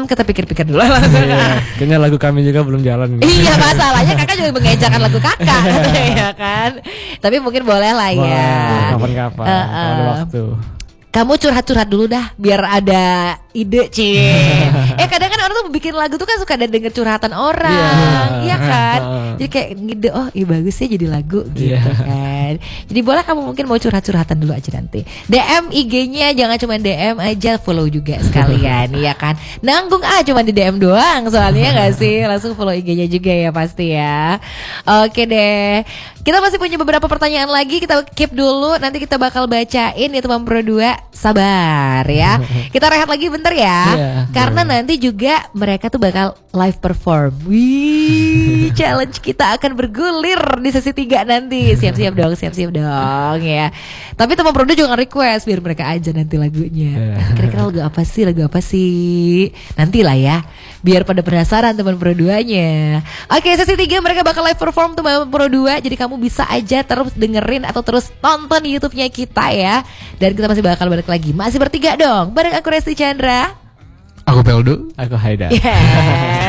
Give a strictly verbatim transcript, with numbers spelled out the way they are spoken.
kita pikir-pikir dulu langsung. Iya, kayaknya lagu kami juga belum jalan. Iya, masalahnya kakak juga mengejakan lagu kakak, ya kan. Tapi mungkin boleh lah ya. Kapan-kapan, uh, uh. ada waktu. Kamu curhat-curhat dulu dah biar ada ide, Cie. Eh kadang kan orang tuh bikin lagu tuh kan suka ada denger curhatan orang, iya yeah. kan. Jadi kayak ngide, oh iya bagus ya jadi lagu gitu yeah. kan. Jadi boleh kamu mungkin mau curhat-curhatan dulu aja nanti. D M I G-nya jangan cuma D M aja, follow juga sekalian, iya kan. Nanggung ah cuma di D M doang soalnya nggak sih, langsung follow I G-nya juga ya pasti ya. Oke deh. Kita masih punya beberapa pertanyaan lagi, kita keep dulu, nanti kita bakal bacain ya teman Pro dua. Sabar ya. Kita rehat lagi bentar ya. Yeah, karena yeah. nanti juga mereka tuh bakal live perform. Wih, challenge kita akan bergulir di sesi tiga nanti. Siap-siap dong, siap-siap dong ya. Tapi teman Pro dua juga request biar mereka aja nanti lagunya. Yeah. Kira-kira lagu apa sih? Lagu apa sih? Nantilah ya. Biar pada penasaran teman Pro dua-nya. Oke, sesi tiga mereka bakal live perform teman Pro dua. Jadi kamu bisa aja terus dengerin atau terus nonton di YouTube-nya kita ya. Dan kita masih bakal balik lagi. Masih bertiga dong. Bareng aku Resti Chandra. Aku Peldu. Aku Haida. Yeah.